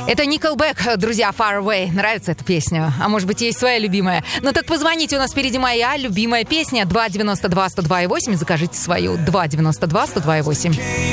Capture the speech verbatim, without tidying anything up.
Это Nickelback, друзья, Far Away. Нравится эта песня? А может быть, есть своя любимая? Ну так позвоните, у нас впереди моя любимая песня. два девяносто два сто два и восемь. Закажите свою. два девяносто два сто два и восемь.